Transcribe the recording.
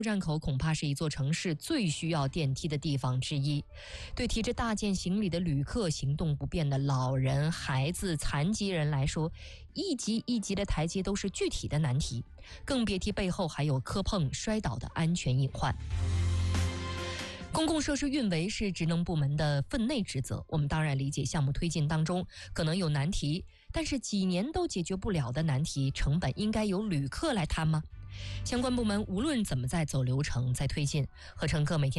站口恐怕是一座城市最需要电梯的地方之一。对提着大件行李的旅客、行动不便的老人、孩子、残疾人来说，一级一级的台阶都是具体的难题，更别提背后还有磕碰、摔倒的安全隐患。公共设施运维是职能部门的分内职责，我们当然理解项目推进当中可能有难题，但是几年都解决不了的难题，成本应该由旅客来摊吗？相关部门无论怎么在走流程、在推进，和乘客每天